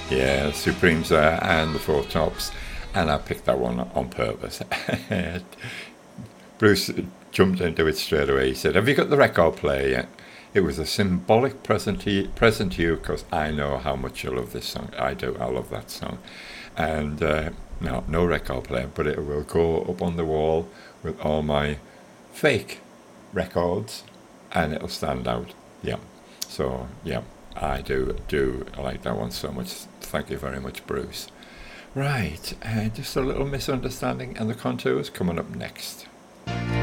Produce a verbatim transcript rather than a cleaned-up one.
Yeah, Supremes there and the Four Tops, and I picked that one on purpose. Bruce jumped into it straight away. He said, "Have you got the record player yet?" It was a symbolic present to you, present to you because I know how much you love this song. I do. I love that song. And uh, no, no record player, but it will go up on the wall with all my fake records, and it'll stand out. Yeah. So yeah, I do do like that one so much. Thank you very much, Bruce. Right, uh, just a little misunderstanding and the contours coming up next.